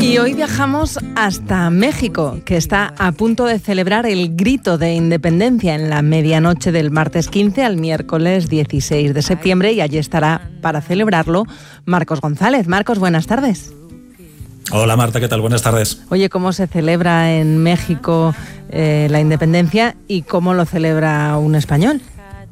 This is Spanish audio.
Y hoy viajamos hasta México, que está a punto de celebrar el grito de independencia en la medianoche del martes 15 al miércoles 16 de septiembre, y allí estará para celebrarlo Marcos González. Marcos, buenas tardes. Hola Marta, ¿qué tal? Buenas tardes. Oye, ¿cómo se celebra en México la independencia y cómo lo celebra un español?